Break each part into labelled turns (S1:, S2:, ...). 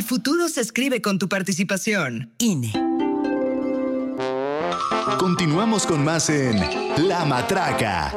S1: futuro se escribe con tu participación.
S2: INE.
S3: Continuamos con más en La Matraca.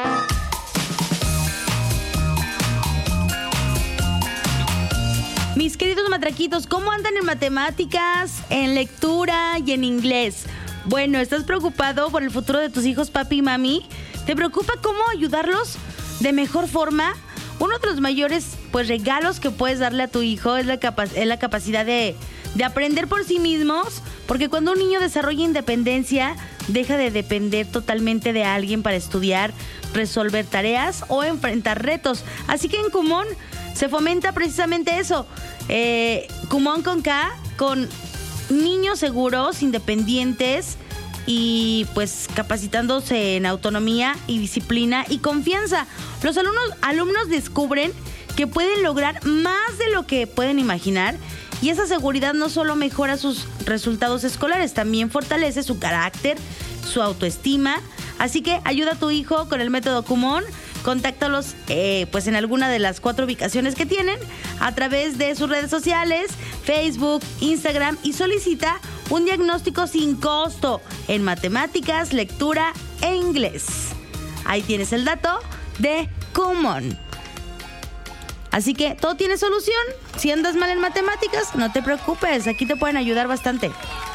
S4: Mis queridos matraquitos, ¿cómo andan en matemáticas, en lectura y en inglés? Bueno, ¿estás preocupado por el futuro de tus hijos, papi y mami? ¿Te preocupa cómo ayudarlos de mejor forma? Uno de los mayores regalos que puedes darle a tu hijo es la capacidad de aprender por sí mismos, porque cuando un niño desarrolla independencia, deja de depender totalmente de alguien para estudiar, resolver tareas o enfrentar retos. Así que en Kumon se fomenta precisamente eso. Kumon con K, con niños seguros, independientes y pues capacitándose en autonomía y disciplina y confianza. Los alumnos descubren que pueden lograr más de lo que pueden imaginar, y esa seguridad no solo mejora sus resultados escolares, también fortalece su carácter, su autoestima. Así que ayuda a tu hijo con el método Kumon. Contáctalos en alguna de las 4 ubicaciones que tienen a través de sus redes sociales, Facebook, Instagram, y solicita un diagnóstico sin costo en matemáticas, lectura e inglés. Ahí tienes el dato de Kumon. Así que todo tiene solución. Si andas mal en matemáticas, no te preocupes, aquí te pueden ayudar bastante.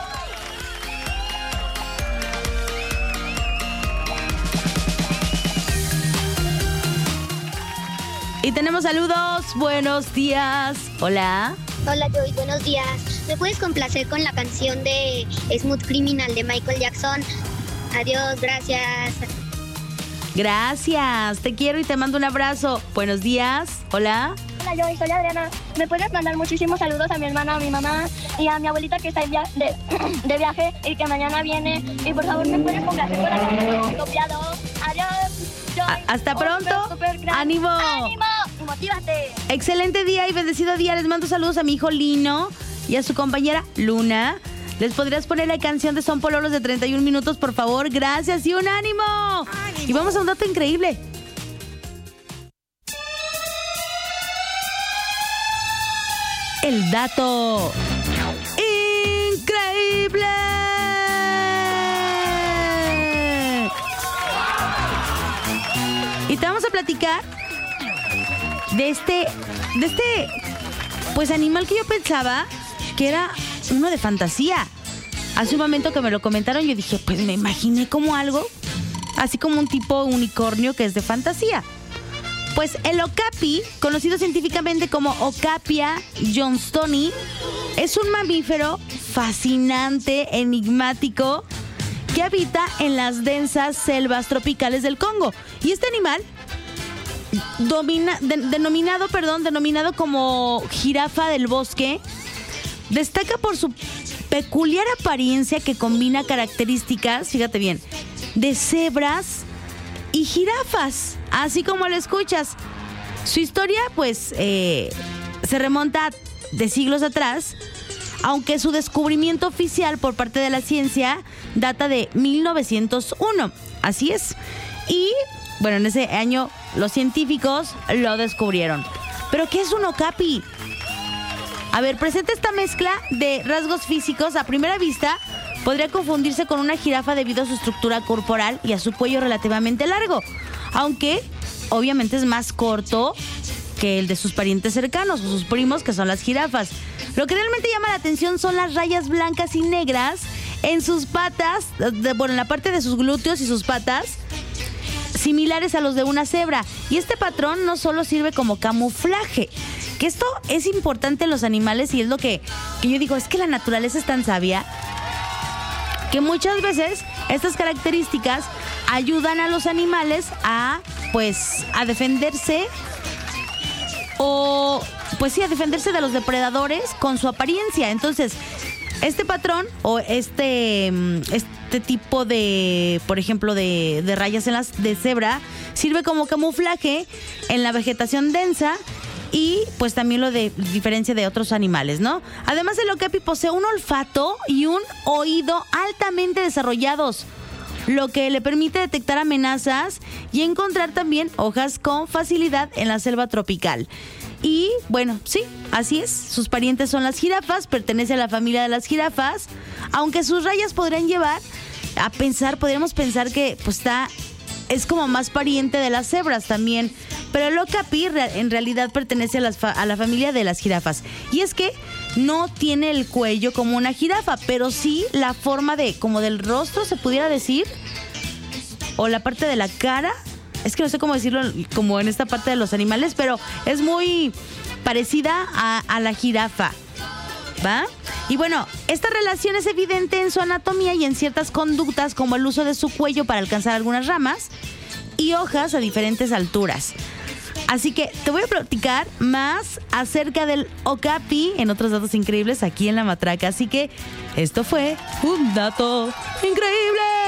S4: Y tenemos saludos. Buenos días. Hola.
S5: Hola, Joy. Buenos días. ¿Me puedes complacer con la canción de Smooth Criminal de Michael Jackson? Adiós, gracias.
S4: Gracias. Te quiero y te mando un abrazo. Buenos días. Hola.
S6: Hola, Joy. Soy Adriana. ¿Me puedes mandar muchísimos saludos a mi hermana, a mi mamá y a mi abuelita que está de viaje y que mañana viene? Y por favor, ¿me puedes complacer con la canción de Copiado? Adiós.
S4: Hasta pronto. ¡Ánimo!
S6: ¡Ánimo! Y motívate.
S4: Excelente día y bendecido día. Les mando saludos a mi hijo Lino y a su compañera Luna. ¿Les podrías poner la canción de Son Pololos de 31 minutos, por favor? Gracias y un ánimo. Y vamos a un dato increíble. El dato increíble. Y te vamos a platicar de este animal que yo pensaba que era uno de fantasía. Hace un momento que me lo comentaron, yo dije, pues me imaginé como algo, así como un tipo unicornio que es de fantasía. Pues el okapi, conocido científicamente como Okapia johnstoni, es un mamífero fascinante, enigmático, que habita en las densas selvas tropicales del Congo. Y este animal, denominado como jirafa del bosque, destaca por su peculiar apariencia que combina características, fíjate bien, de cebras y jirafas, así como lo escuchas. Su historia, se remonta de siglos atrás, aunque su descubrimiento oficial por parte de la ciencia data de 1901. Así es. Y, en ese año los científicos lo descubrieron. ¿Pero qué es un okapi? A ver, presenta esta mezcla de rasgos físicos. A primera vista podría confundirse con una jirafa debido a su estructura corporal y a su cuello relativamente largo, aunque obviamente es más corto que el de sus parientes cercanos o sus primos, que son las jirafas. Lo que realmente llama la atención son las rayas blancas y negras en sus patas, en la parte de sus glúteos y sus patas, similares a los de una cebra. Y este patrón no solo sirve como camuflaje, que esto es importante en los animales, y es lo que yo digo, es que la naturaleza es tan sabia que muchas veces estas características ayudan a los animales a defenderse a defenderse de los depredadores con su apariencia. Entonces, este patrón o este tipo de, por ejemplo, de rayas de cebra sirve como camuflaje en la vegetación densa y pues también lo diferencia de otros animales, ¿no? Además, el okapi posee un olfato y un oído altamente desarrollados, lo que le permite detectar amenazas y encontrar también hojas con facilidad en la selva tropical. Y bueno, sí, así es. Sus parientes son las jirafas, pertenece a la familia de las jirafas, aunque sus rayas podrían llevar a pensar, podríamos pensar que pues es como más pariente de las cebras también. Pero el okapi en realidad pertenece a la familia de las jirafas. Y es que no tiene el cuello como una jirafa, pero sí la forma como del rostro, se pudiera decir, o la parte de la cara. Es que no sé cómo decirlo como en esta parte de los animales, pero es muy parecida a la jirafa, ¿va? Y bueno, esta relación es evidente en su anatomía y en ciertas conductas, como el uso de su cuello para alcanzar algunas ramas y hojas a diferentes alturas. Así que te voy a platicar más acerca del okapi en otros datos increíbles aquí en La Matraca. Así que esto fue un dato increíble.